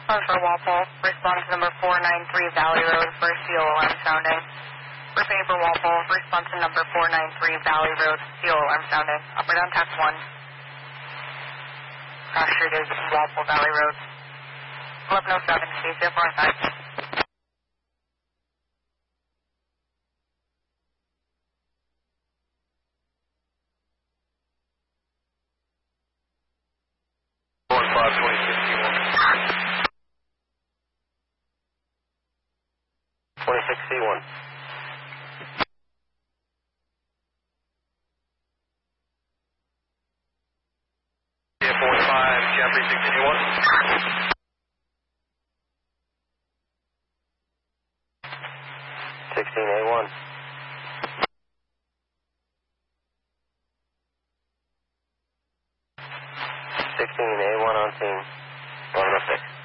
For Walpole, response number 493 Valley Road for CO alarm sounding. For Faber Walpole, response number 493 Valley Road, CO alarm sounding. Up or down tax 1. Cross Street is Walpole Valley Road. 1107, stay safe on site. C1. Yeah, 45, Jeffrey 61. 16A1. 16A1 on scene. 106.